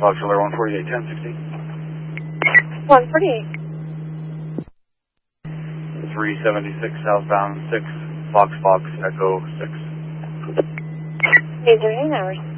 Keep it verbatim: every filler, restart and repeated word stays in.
Fox Killer one forty-eight, ten sixteen. one forty-eight. three seventy-six southbound, six, Fox Fox Echo six. Eight thirty-nine hours.